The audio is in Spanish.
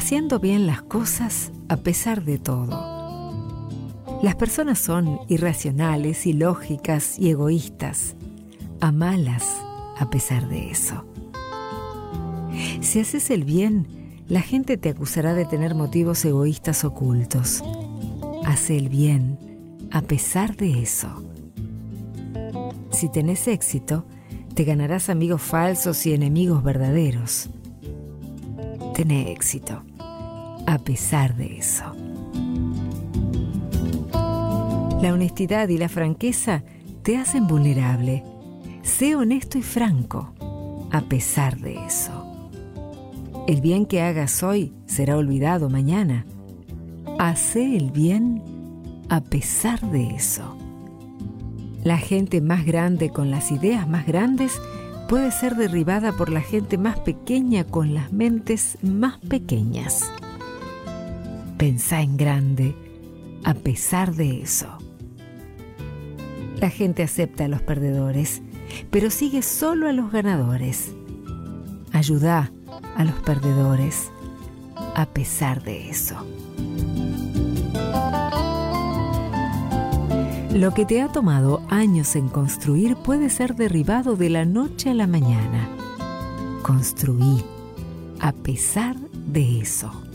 haciendo bien las cosas a pesar de todo. Las personas son irracionales, ilógicas y egoístas, a malas a pesar de eso. Si haces el bien, la gente te acusará de tener motivos egoístas ocultos. Hace el bien a pesar de eso. Si tenés éxito, te ganarás amigos falsos y enemigos verdaderos. Tené éxito a pesar de eso. La honestidad y la franqueza te hacen vulnerable. Sé honesto y franco a pesar de eso. El bien que hagas hoy será olvidado mañana. Hacé el bien a pesar de eso. La gente más grande con las ideas más grandes puede ser derribada por la gente más pequeña con las mentes más pequeñas. Pensá en grande a pesar de eso. La gente acepta a los perdedores, pero sigue solo a los ganadores. Ayudá a los perdedores a pesar de eso. Lo que te ha tomado años en construir puede ser derribado de la noche a la mañana. Construí a pesar de eso.